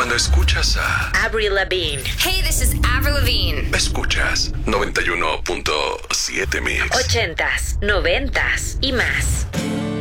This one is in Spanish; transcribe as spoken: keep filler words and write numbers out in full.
Cuando escuchas a Avril Lavigne. Hey, this is Avril Lavigne. Escuchas noventa y uno punto siete Mix. Ochentas, noventas y más.